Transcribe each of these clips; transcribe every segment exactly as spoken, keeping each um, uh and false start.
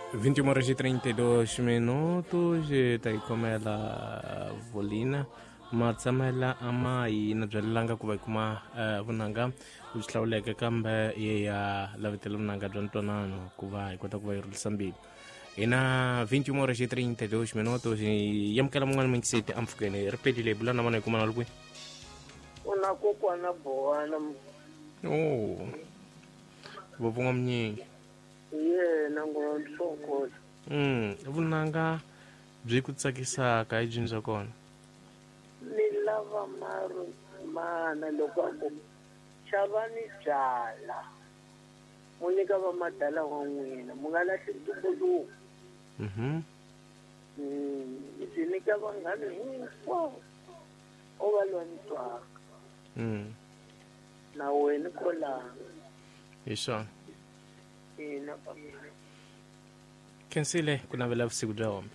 vinte e uma horas e trinta e dois minutos está aí como ela volina matsamela ama yi na byalelanga ku va kuma uh, vunanga ku hlawuleka kambe ye ya lavetela vunanga bya ntwanano ku va hi kota ku va yi rilisa mbilu hina vinte e uma horas e trinta e dois minutos hi yamukela mun'wana minkiseti ampfhukeni ripeti leyi bula na vona hi kuma na lukwi una kokwana bohana oh vovonga mnyingi yena ngolonhloko mm vunanga byi ku tsakisaka hi byini bya kona ni lava maru mana loko ako xavani byala mu nyika va madala wa n'wina mu nga lahli ntumbuluko mhm byi nyika vanghana hinkwavo o va lowa ni twaka mm na wena kolanga hi swona ina pamela khensile ku navela vusiku bya hombe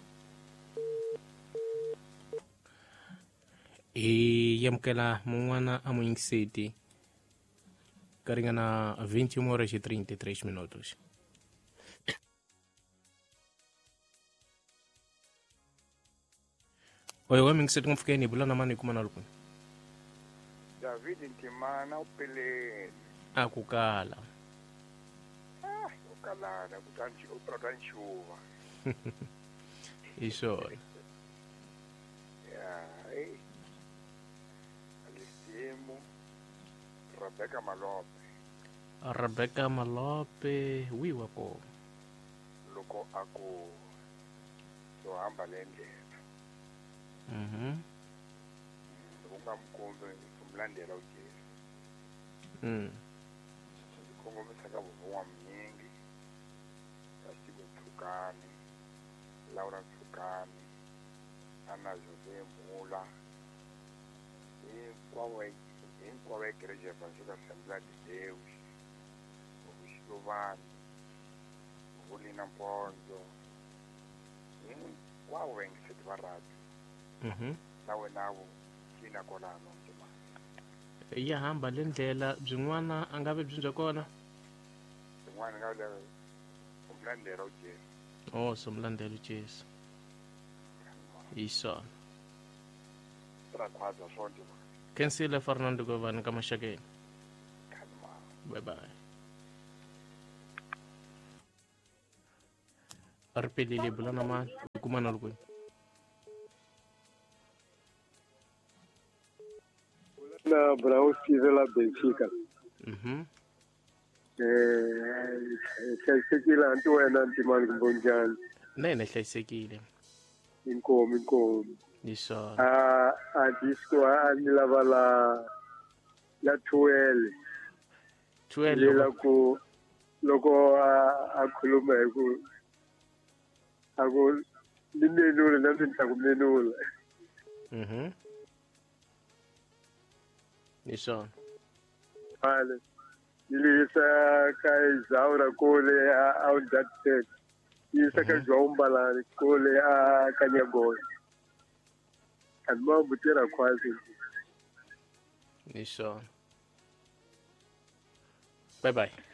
hi yamukela mun'wana a muingiseti ka ringana vinte e uma horas e trinta e três minutos oye wa mingiseti ngopfukeni hi bula na mani hi kuma na lukuni David Ntimana upeleni a ku kala ah ukalana kutanji uprata nchuva hi swona ya hey Alisimu Rebecca Malope Rebecca Malope wi wa ko loko aku so hamba le ndlela mhm ungamkhombe umlandela uJesu mm ngomisa ka vuvunwa mnyingi Sasiko Tsukani Laura Tsukani Ana Jose Mula hinkwawo hinkwawo ekereje evangelika Assembly de Deus uvuxilovani uvulina mpondzo hinkwawo vengiseti va rati mhm na wenawo kina kolano njema ya hamba le ndlela byin'wana a nga vi byi bya kona swin'wana nga le umlandela uJesu oh somlandela ujesu hi swona trakhwaza sonke khensile Fernando Govani ka Mashakeni kanima bye bye arpelile bula na mani hi kuma na lukuni na Brown Steve la Benfica mhm eh hlayisekile anti wena Ntimani kumbe njani nene hlayisekile inkomo inkomo hi swona a a disco a ni lava la la twelve twelve lela ku loko a khuluma hi ku a ku limenule na ndzi ku menula mhm hi swona vale ilisa ka Izaura kule a Undated ilisa ka João Mbalani kule a Kanyagoya kanma butera kwazi hi swona bye bye